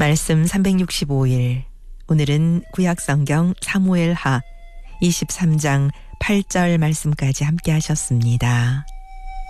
말씀 365일. 오늘은 구약성경 사무엘하 23장 8절 말씀까지 함께 하셨습니다.